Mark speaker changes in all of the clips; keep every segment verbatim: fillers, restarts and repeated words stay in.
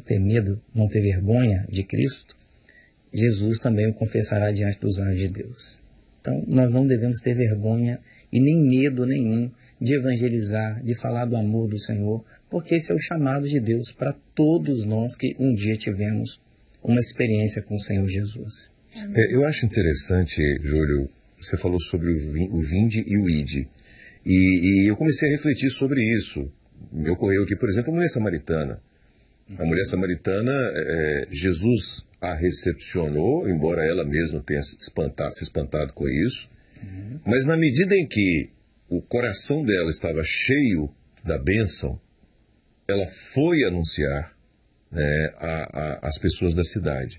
Speaker 1: ter medo, não ter vergonha de Cristo, Jesus também o confessará diante dos anjos de Deus. Então, nós não devemos ter vergonha e nem medo nenhum de evangelizar, de falar do amor do Senhor, porque esse é o chamado de Deus para todos nós que um dia tivemos uma experiência com o Senhor Jesus.
Speaker 2: É, eu acho interessante, Júlio, você falou sobre o vinde e o ide. E, e eu comecei a refletir sobre isso. Me ocorreu aqui, por exemplo, a mulher samaritana. A mulher samaritana, é, Jesus a recepcionou, embora ela mesma tenha se espantado, se espantado com isso. Uhum. Mas na medida em que o coração dela estava cheio da bênção, ela foi anunciar, né, a, a, as pessoas da cidade.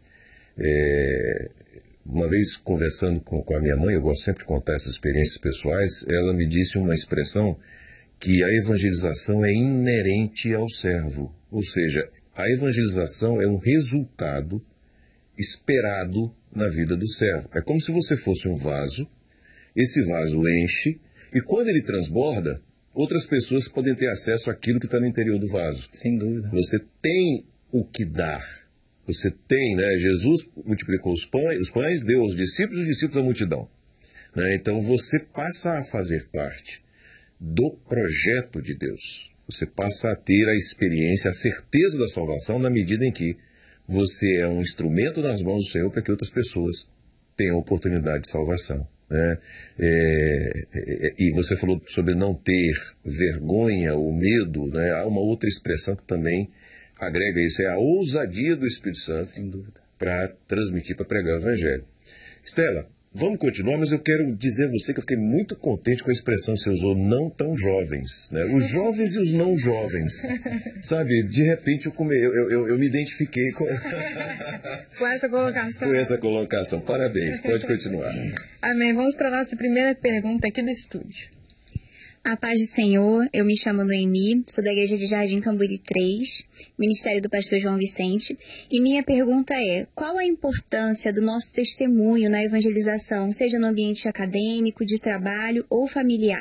Speaker 2: É, uma vez conversando com, com a minha mãe, eu gosto sempre de contar essas experiências pessoais, ela me disse uma expressão que a evangelização é inerente ao servo. Ou seja, a evangelização é um resultado esperado na vida do servo. É como se você fosse um vaso, esse vaso enche, e quando ele transborda, outras pessoas podem ter acesso àquilo que está no interior do vaso.
Speaker 1: Sem dúvida.
Speaker 2: Você tem o que dar. Você tem, né? Jesus multiplicou os pães, os pães, deu aos discípulos, os discípulos à multidão. Né? Então você passa a fazer parte do projeto de Deus. Você passa a ter a experiência, a certeza da salvação na medida em que você é um instrumento nas mãos do Senhor para que outras pessoas tenham oportunidade de salvação. Né? É, é, e você falou sobre não ter vergonha ou medo, né? Há uma outra expressão que também agrega isso, é a ousadia do Espírito Santo para transmitir, para pregar o Evangelho. Estela, vamos continuar, mas eu quero dizer a você que eu fiquei muito contente com a expressão que você usou, não tão jovens. Né? Os jovens e os não jovens. Sabe, de repente eu, come, eu, eu, eu me identifiquei com...
Speaker 3: com essa colocação.
Speaker 2: Com essa colocação. Parabéns, pode continuar.
Speaker 3: Amém. Vamos para a nossa primeira pergunta aqui do estúdio.
Speaker 4: A paz do Senhor, eu me chamo Noemi, sou da Igreja de Jardim Camburi três, Ministério do Pastor João Vicente, e minha pergunta é, qual a importância do nosso testemunho na evangelização, seja no ambiente acadêmico, de trabalho ou familiar?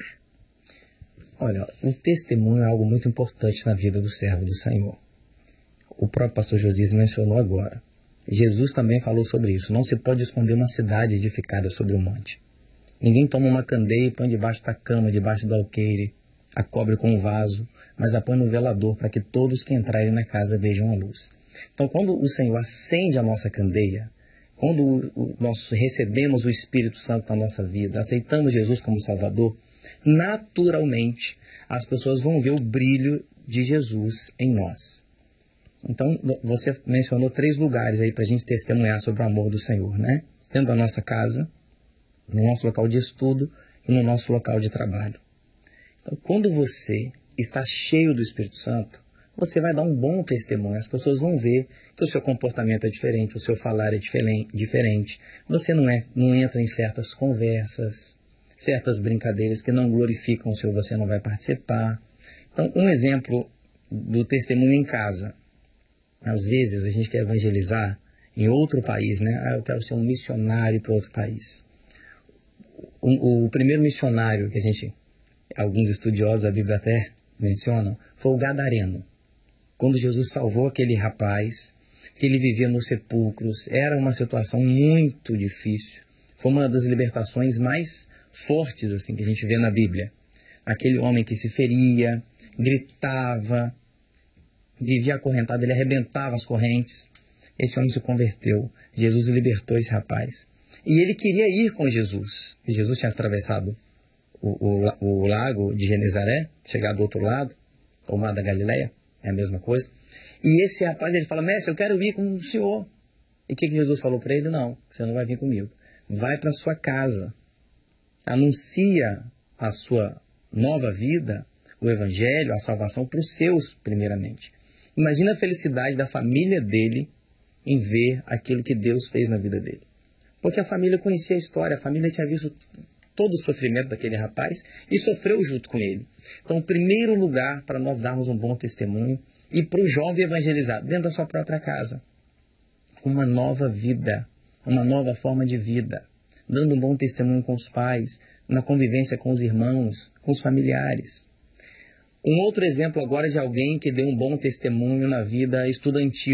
Speaker 1: Olha, o testemunho é algo muito importante na vida do servo do Senhor. O próprio pastor Josias mencionou agora. Jesus também falou sobre isso, não se pode esconder uma cidade edificada sobre um monte. Ninguém toma uma candeia e põe debaixo da cama, debaixo do alqueire, a cobre com um vaso, mas a põe no velador para que todos que entrarem na casa vejam a luz. Então, quando o Senhor acende a nossa candeia, quando nós recebemos o Espírito Santo na nossa vida, aceitamos Jesus como Salvador, naturalmente as pessoas vão ver o brilho de Jesus em nós. Então, você mencionou três lugares aí para a gente testemunhar sobre o amor do Senhor, né? Dentro da nossa casa, no nosso local de estudo e no nosso local de trabalho. Então, quando você está cheio do Espírito Santo, você vai dar um bom testemunho. As pessoas vão ver que o seu comportamento é diferente, o seu falar é diferente. Você não, é, não entra em certas conversas, certas brincadeiras que não glorificam o Senhor, você não vai participar. Então, um exemplo do testemunho em casa. Às vezes, a gente quer evangelizar em outro país, né? Ah, eu quero ser um missionário para outro país. O, o primeiro missionário que a gente, alguns estudiosos da Bíblia até mencionam, foi o Gadareno. Quando Jesus salvou aquele rapaz, que ele vivia nos sepulcros, era uma situação muito difícil. Foi uma das libertações mais fortes assim que a gente vê na Bíblia. Aquele homem que se feria, gritava, vivia acorrentado, ele arrebentava as correntes. Esse homem se converteu. Jesus libertou esse rapaz. E ele queria ir com Jesus. Jesus tinha atravessado o, o, o lago de Genezaré, chegado do outro lado, o mar da Galileia, é a mesma coisa. E esse rapaz, ele fala, mestre, eu quero ir com o senhor. E o que, que Jesus falou para ele? Não, você não vai vir comigo. Vai para sua casa. Anuncia a sua nova vida, o evangelho, a salvação para os seus, primeiramente. Imagina a felicidade da família dele em ver aquilo que Deus fez na vida dele. Porque a família conhecia a história, a família tinha visto todo o sofrimento daquele rapaz e sofreu junto com ele. Então, o primeiro lugar para nós darmos um bom testemunho e para o jovem evangelizar dentro da sua própria casa. Uma nova vida, uma nova forma de vida, dando um bom testemunho com os pais, na convivência com os irmãos, com os familiares. Um outro exemplo agora de alguém que deu um bom testemunho na vida estudantil.